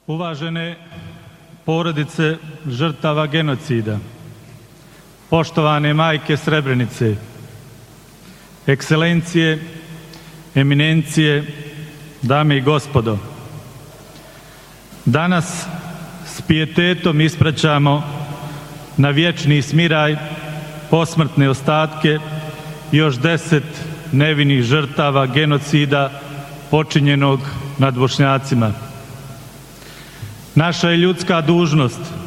Uvažene porodice žrtava genocida, poštovane majke Srebrenice, ekscelencije, eminencije, dame i gospodo, danas s pijetetom ispraćamo na vječni smiraj posmrtne ostatke još 10 nevinih žrtava genocida počinjenog nad Bošnjacima. Naša je ljudska dužnost